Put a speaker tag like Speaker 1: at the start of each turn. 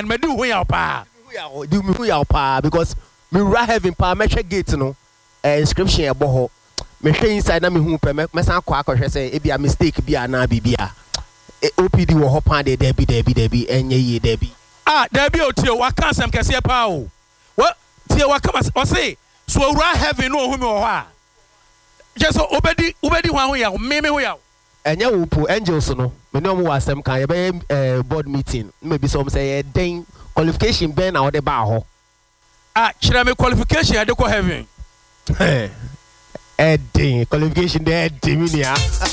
Speaker 1: and me do we pa.
Speaker 2: Do me who pa because me ra heaven pa me check gate no inscription e bo ho. Me hwe inside na me hu pe me san kwa akɔhwɛ sɛ e bia mistake bia na bibia. OPD wo ho pa de debi enye ye debi.
Speaker 1: Debi otio wa kan sem kese pa o. What tie wa kama o say so ra heaven no hu me wo ha. Just obedi hwan ho ya me ho ya.
Speaker 2: Enye wo po angels no me no mo wasem kan ye be board meeting maybe some say den qualification ben na wo de ba ho.
Speaker 1: Kyerɛ me qualification ya de ko heaven.
Speaker 2: Den qualification de minia.